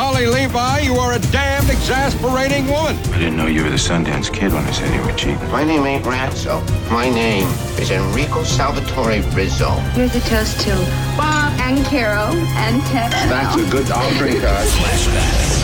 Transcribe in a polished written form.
Holly Levi, you are a damned exasperating woman. I didn't know you were the Sundance Kid when I said you were cheap. My name ain't Ratso. My name is Enrico Salvatore Rizzo. Here's a toast to Bob and Carol and Ted. That's a good, I'll drink that. Flashback.